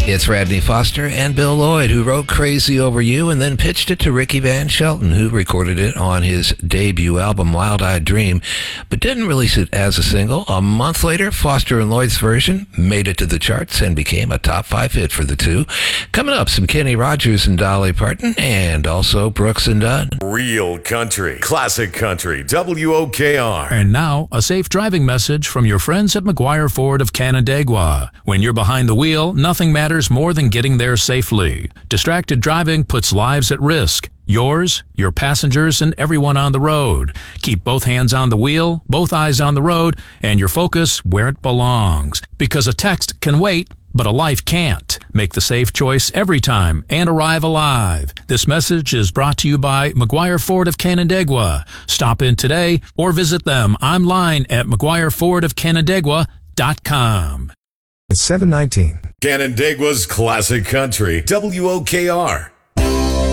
It's Radney Foster and Bill Lloyd, who wrote Crazy Over You and then pitched it to Ricky Van Shelton, who recorded it on his debut album, Wild Eyed Dream, but didn't release it as a single. A month later, Foster and Lloyd's version made it to the charts and became a top 5 hit for the two. Coming up, some Kenny Rogers and Dolly Parton, and also Brooks and Dunn. Real country, classic country, WOKR. And now, a safe driving message from your friends at McGuire Ford of Canandaigua. When you're behind the wheel, nothing matters more than getting there safely. Distracted driving puts lives at risk. Yours, your passengers, and everyone on the road. Keep both hands on the wheel, both eyes on the road, and your focus where it belongs. Because a text can wait, but a life can't. Make the safe choice every time and arrive alive. This message is brought to you by McGuire Ford of Canandaigua. Stop in today or visit them online at McGuireFordofCanandaigua.com. It's 7:19. Canandaigua's classic country, WOKR.